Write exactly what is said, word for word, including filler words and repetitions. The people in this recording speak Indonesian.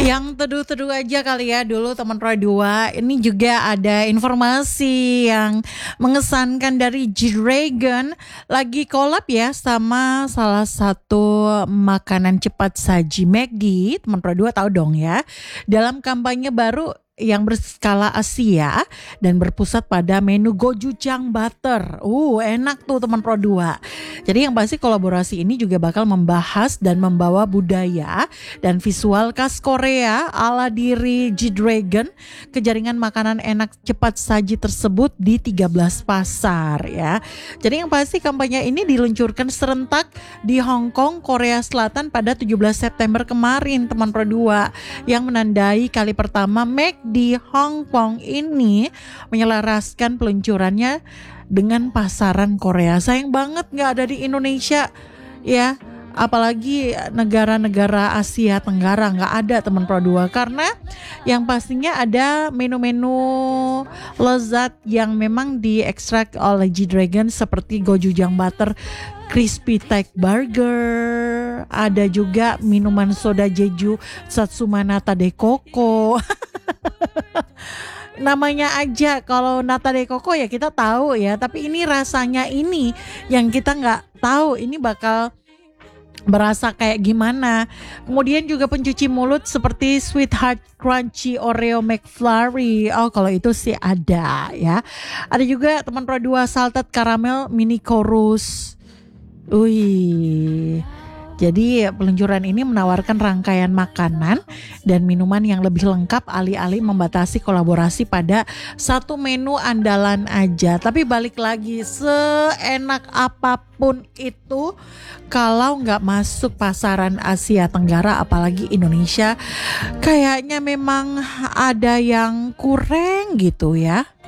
Yang teduh-teduh aja kali ya dulu teman Roy dua. Ini juga ada informasi yang mengesankan dari G-Dragon lagi collab ya sama salah satu makanan cepat saji McD. Teman Roy dua tahu dong ya. Dalam kampanye baru yang berskala Asia dan berpusat pada menu gochujang butter. Uh, enak tuh teman Pro dua. Jadi yang pasti kolaborasi ini juga bakal membahas dan membawa budaya dan visual khas Korea ala diri G-Dragon ke jaringan makanan enak cepat saji tersebut di tiga belas pasar ya. Jadi yang pasti kampanye ini diluncurkan serentak di Hong Kong, Korea Selatan pada tujuh belas September kemarin teman Pro dua, yang menandai kali pertama McD di Hong Kong ini menyelaraskan peluncurannya dengan pasaran Korea. Sayang banget nggak ada di Indonesia ya, apalagi negara-negara Asia Tenggara nggak ada teman Pro dua, karena yang pastinya ada menu-menu lezat yang memang diekstrak oleh G-Dragon seperti gochujang butter, crispy tech burger, ada juga minuman soda Jeju Satsuma Nata de Coco. Namanya aja kalau Nata de Coco ya kita tahu ya, tapi ini rasanya ini yang kita nggak tahu ini bakal berasa kayak gimana. Kemudian juga pencuci mulut seperti Sweetheart Crunchy Oreo McFlurry. Oh, kalau itu sih ada ya. Ada juga teman Pro dua Salted Caramel Mini Chorus. Wih. Jadi peluncuran ini menawarkan rangkaian makanan dan minuman yang lebih lengkap alih-alih membatasi kolaborasi pada satu menu andalan aja. Tapi balik lagi, seenak apapun itu kalau nggak masuk pasaran Asia Tenggara apalagi Indonesia, kayaknya memang ada yang kurang gitu ya.